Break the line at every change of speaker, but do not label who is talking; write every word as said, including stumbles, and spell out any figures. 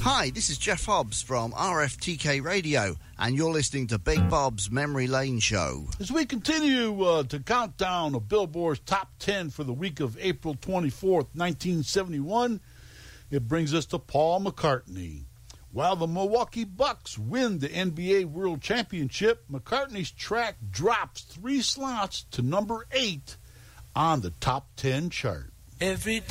Hi, this is Jeff Hobbs from R F T K Radio, and you're listening to Big Bob's Memory Lane Show.
As we continue uh, to count down of Billboard's top ten for the week of April twenty-fourth, nineteen seventy-one, it brings us to Paul McCartney. While the Milwaukee Bucks win the N B A World Championship, McCartney's track drops three slots to number eight on the top ten chart.
Every